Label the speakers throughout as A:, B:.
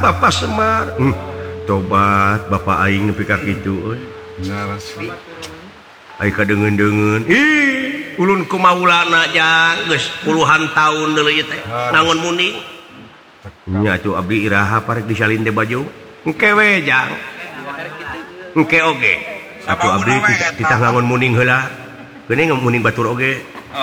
A: Bapak Semar. Tobat Bapak aing nepi ka kitu euy. Ai kadengen-dengen. Ulun ku maulana jang geus puluhan tahun deuleu teh. Nangon muning. Nya atuh abdi iraha parek disalin teh baju. Engke we jang. Engke oge. Atuh abdi kita ngangon muning heula. Geuning muning batur oge.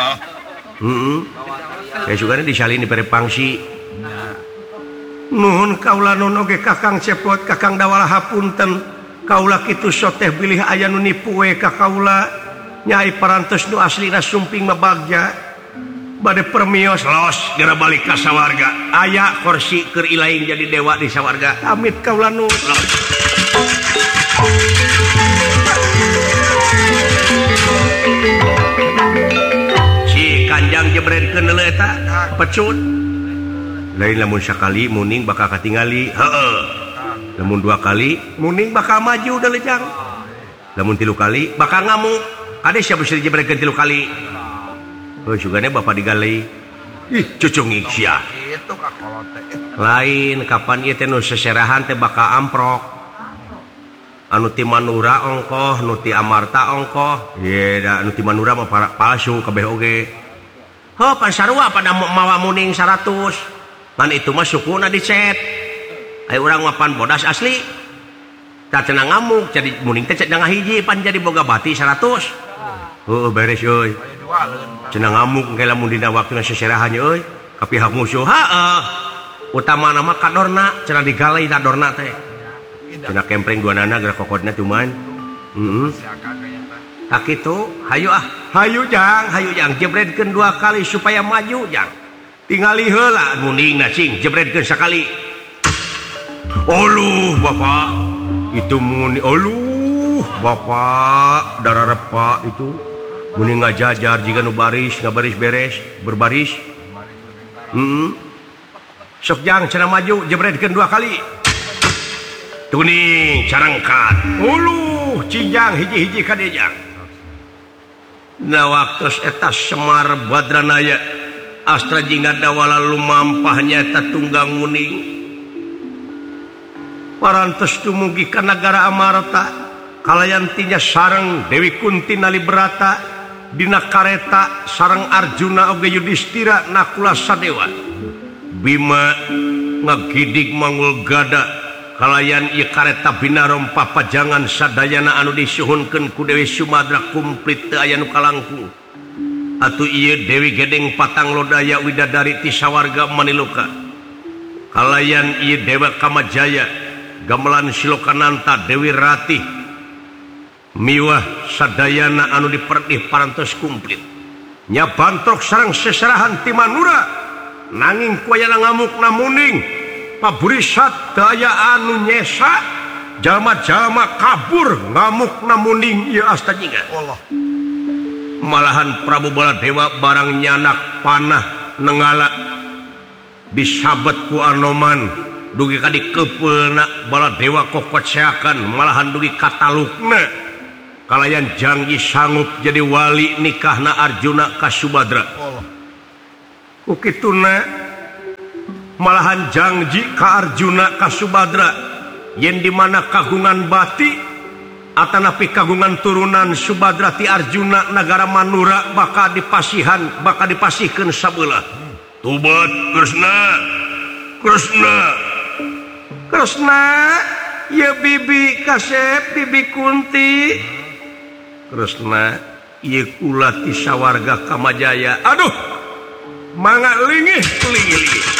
A: Ya sugana disalin di pere pangsi. Nuhun kaula nun oge Kakang Cepot, Kakang Dawala hapunten. Kaula kitu soteh bilih aya nu nipu we ka kaula. Nyai parantos nu aslina sumping mabagja. Bade permios los gara balik ka sawarga. Aya kursi keur ilaing jadi dewa di sawarga. Amit kaula nun. Si Kanjang jebredkeun heula eta pecut. Lain lamun sakali muning bakal katingali. Heeh. Lamun 2 kali muning bakal maju da lejang. Lamun 3 kali bakal ngamuk. Ade sia bisa dijebrekeun 3 kali. Heuh sugana bapak digalei. Ih cucungik sia. Kitu ka kolot teh. Lain kapan ieu teh nu seserahan teh bakal amprok. Anu ti Manura ongkoh, nu ti Amarta ongkoh. Ye da anu ti Manura mah palsu kabeh oge. Heuh pan sarua pada mawa muning 100. Pan itu mah sukuna dicet. Ai urang mah pan bodas asli. Tak cenah ngamuk jadi muning teh cenah hiji pan jadi boga bati 100. Heuh beres euy. Cenah ngamuk engke lamun dina waktuna seserahan euy ka pihak musuh. Heeh. Utamana mah kadorna cenah digalei kadorna teh. Cenah kempreng duanana geura kokodna cuman. Tak kitu, hayu hayu jang jebredkeun 2 kali supaya maju jang. Tingali heula muningna cing jebredkeun sakali. Oluh Bapak. Itu muni oluh Bapak dararepa itu. Muni ngajajar jiga nu baris ngabaris beres berbaris. Sok jang cenah maju jebredkeun 2 kali. Tuning carangkat. Uluh cinjang hiji-hiji ka dieu jang. Na waktos eta Semar Badranaya Astra jingga dawala lumampahnya eta tunggang muning. Parantos tumugi ka nagara Amarta. Kalayantinya sareng Dewi Kunti Nalibrata dina kareta sareng Arjuna oge Yudhistira nakula sadewa. Bima ngagidig mangul gada kalayan ieu kareta binarom papajangan sadayana anu disuhunkeun ku Dewi Sumadra kumplit teu aya nu kalangkung. Atuh ieu Dewi Gedeng Patang Lodaya widadari ti sawarga Maniloka. Kalayan ieu Dewa Kamajaya gamelan Silokananta Dewi Ratih miwah sadayana anu diperdih parantos kumplit. Nya bantrok sareng seserahan ti Manura nanging kuayana ngamukna muning paburisat teu aya anu nyesa jalma-jalma kabur ngamukna muning ieu asta jingga. Allah. Malahan Prabu Baladewa barang nyanak panah nenggala disabet ku Anoman dugi ka dikepeulna Baladewa kokoceakan malahan dugi katalukna kalayan Janggi sanggup jadi wali nikahna Arjuna ka Subadra. Ku kituna malahan Jangji ka Arjuna ka Subadra yen di mana kagungan bati atanapi kagungan turunan Subadra ti Arjuna nagara Manura bakal dipasihan bakal dipasihkeun sabeula. Tubat Kresna ya bibi Kasep bibi Kunti Kresna ieu kula ti sawarga Kamajaya. Aduh mangga lingih.